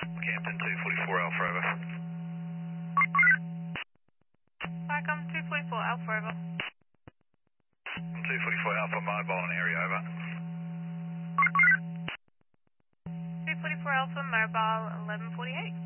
Campton 244 Alpha, over. Welcome 244 Alpha, over. 244 Alpha, mobile and area, over. 244 Alpha, mobile 1148.